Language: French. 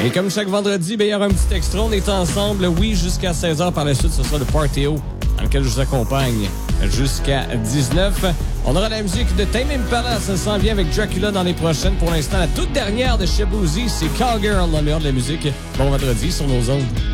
Et comme chaque vendredi, il y aura un petit extra. On est ensemble, oui, jusqu'à 16h. Par la suite, ce sera le Party O, dans lequel je vous accompagne jusqu'à 19. On aura la musique de Tame Impala. Ça s'en vient avec Dracula dans les prochaines. Pour l'instant, la toute dernière de Shaboozey, c'est Cowgirl, dans le meilleur de la musique. Bon vendredi sur nos ondes.